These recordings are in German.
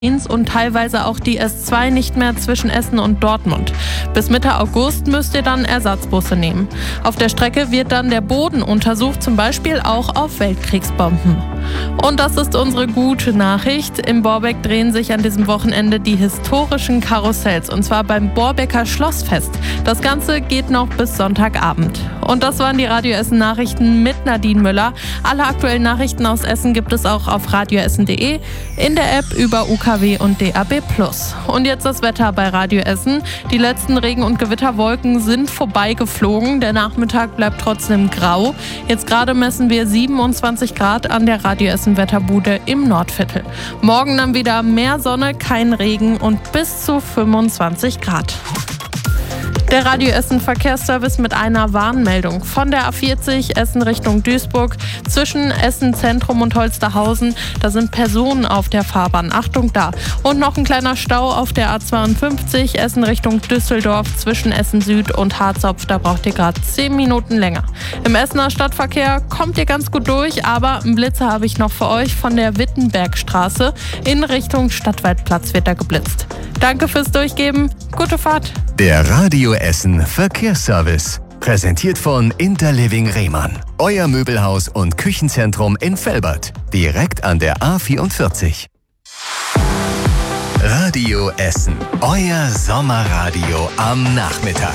und teilweise auch die S2 nicht mehr zwischen Essen und Dortmund. Bis Mitte August müsst ihr dann Ersatzbusse nehmen. Auf der Strecke wird dann der Boden untersucht, zum Beispiel auch auf Weltkriegsbomben. Und das ist unsere gute Nachricht. Im Borbeck drehen sich an diesem Wochenende die historischen Karussells, und zwar beim Borbecker Schlossfest. Das Ganze geht noch bis Sonntagabend. Und das waren die Radio Essen Nachrichten mit Nadine Müller. Alle aktuellen Nachrichten aus Essen gibt es auch auf radioessen.de, in der App über UKW und DAB+. Und jetzt das Wetter bei Radio Essen. Die letzten Regen- und Gewitterwolken sind vorbeigeflogen. Der Nachmittag bleibt trotzdem grau. Jetzt gerade messen wir 27 Grad an der Radio Essen Wetterbude im Nordviertel. Morgen dann wieder mehr Sonne, kein Regen und bis zu 25 Grad. Der Radio Essen Verkehrsservice mit einer Warnmeldung. Von der A40 Essen Richtung Duisburg zwischen Essen Zentrum und Holsterhausen. Da sind Personen auf der Fahrbahn. Achtung da. Und noch ein kleiner Stau auf der A52 Essen Richtung Düsseldorf zwischen Essen Süd und Harzopf. Da braucht ihr gerade 10 Minuten länger. Im Essener Stadtverkehr kommt ihr ganz gut durch, aber einen Blitzer habe ich noch für euch. Von der Wittenbergstraße in Richtung Stadtwaldplatz wird da geblitzt. Danke fürs Durchgeben. Gute Fahrt. Der Radio Essen Verkehrsservice. Präsentiert von Interliving Rehmann. Euer Möbelhaus und Küchenzentrum in Velbert. Direkt an der A44. Radio Essen. Euer Sommerradio am Nachmittag.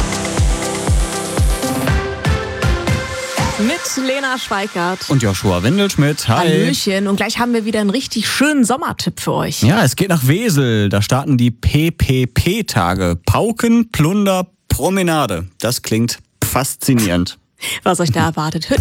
Mit Lena Schweikart. Und Joshua Windelschmidt. Hi. Hallöchen. Und gleich haben wir wieder einen richtig schönen Sommertipp für euch. Ja, es geht nach Wesel. Da starten die PPP-Tage. Pauken, Plunder, Promenade. Das klingt faszinierend. Was euch da erwartet, hört